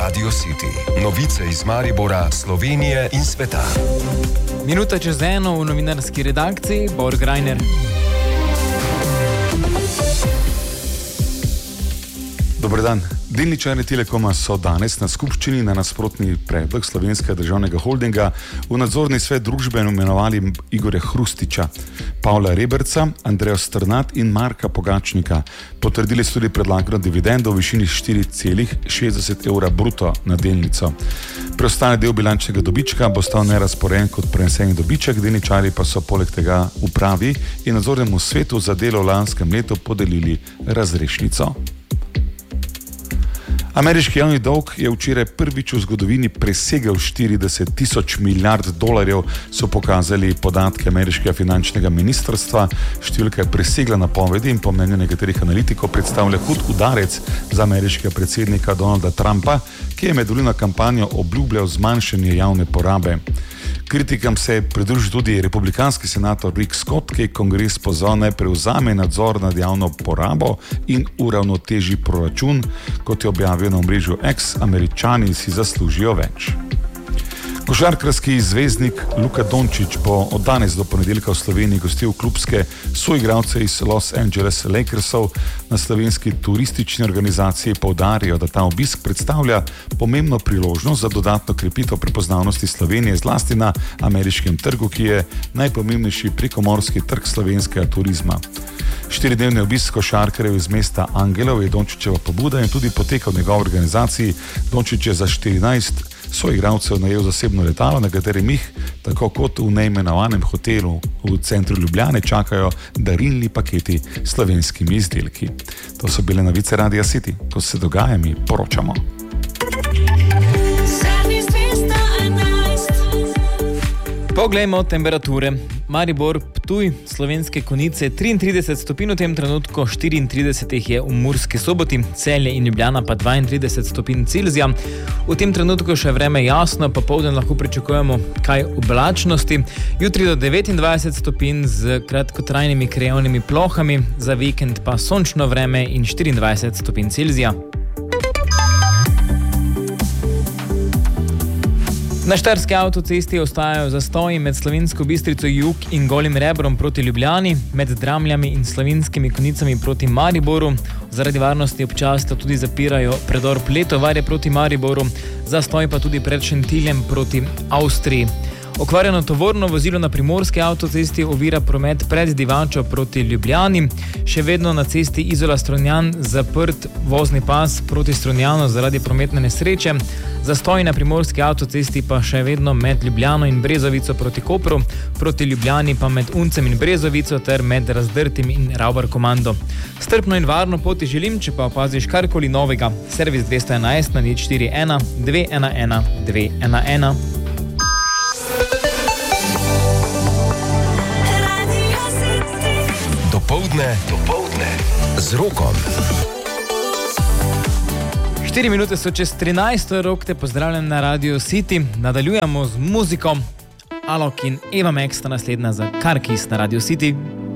Radio City. Novice iz Maribora, Slovenije in sveta. Minuta čez eno v novinarski redakciji Borg Reiner. Dober dan. Delničarji Telekoma so danes na skupščini na nasprotni predlog Slovenskega državnega holdinga v nadzorni svet družbe imenovali Igorja Hrustiča, Pavla Reberca, Andrejo Strnad in Marka Pogačnika. Potrdili so tudi predlagano dividendo v višini 4,60 evra bruto na delnico. Preostali del bilančnega dobička bo stal nerazporejen kot preneseni dobiček, delničarji pa so poleg tega upravi in nadzornemu svetu za delo v lanskem letu podelili razrešnico. Ameriški javni dolg je včeraj prvič v zgodovini presegel 40 tisoč milijard dolarjev, so pokazali podatki ameriškega finančnega ministrstva. Številka je presegla napovedi in po mnenju nekaterih analitikov predstavlja hud udarec za ameriškega predsednika Donalda Trumpa, ki je med volilno kampanjo obljubljal zmanjšanje javne porabe. Kritikam se je pridružil tudi republikanski senator Rick Scott, ki je kongres pozval naj prevzame nadzor nad javno porabo in uravnoteži proračun, kot je objavil na omrežju X, Američani si zaslužijo več. Košarkarski zvezdnik Luka Dončić bo od danes do ponedeljka v Sloveniji gostil klubske soigralce iz Los Angeles Lakersov. Na slovenski turistični organizaciji poudarjajo, da ta obisk predstavlja pomembno priložnost za dodatno krepitev prepoznavnosti Slovenije zlasti na ameriškem trgu, ki je najpomembnejši prekomorski trg slovenskega turizma. 4-dnevni obisk košarkarjev iz mesta Angelov je Dončićeva pobuda in tudi potekal v njegovi organizaciji. Dončić je za 14 soigralcev najel zasebno letalo, na katerem jih, tako kot v neimenovanem hotelu v centru Ljubljane, čakajo darilni paketi s slovenskimi izdelki. To so bile novice Radia City. Ko se dogaja, mi poročamo. Poglejmo temperature. Maribor, Ptuj, Slovenske Konjice 33 stopinj v tem trenutku, 34 je v Murski Soboti, Celje in Ljubljana pa 32 stopinj Celzija. V tem trenutku še vreme jasno, popoldan lahko pričakujemo kaj oblačnosti. Jutri do 29 stopinj z kratkotrajnimi krajevnimi plohami, za vikend pa sončno vreme in 24 stopinj Celzija. Na štajerski avtocesti ostajajo zastoji med Slovensko Bistrico jug in Golim Rebrom proti Ljubljani, med Dramljami in Slovenskimi Konjicami proti Mariboru. Zaradi varnosti občasno tudi zapirajo predor Pletovarje proti Mariboru, zastoj pa tudi pred Šentiljem proti Avstriji. Okvarjeno tovorno vozilo na primorski avtocesti ovira promet pred Divačo proti Ljubljani. Še vedno na cesti Izola-Strunjan zaprt vozni pas proti Strunjanu zaradi prometne nesreče. Zastoj na primorski avtocesti pa še vedno med Ljubljano in Brezovico proti Kopru, proti Ljubljani pa med Uncem in Brezovico ter med Razdrtim in Ravbar Komando. Strpno in varno poti želim, če pa opaziš karkoli novega. Servis 211 na 041 211 211. Dopoldne z Rokom. 4 minute so čez 13, Rok te pozdravljam na Radio City. Nadaljujemo z muziko. Alok in Eva Max sta naslednja za Kar Kiss na Radio City.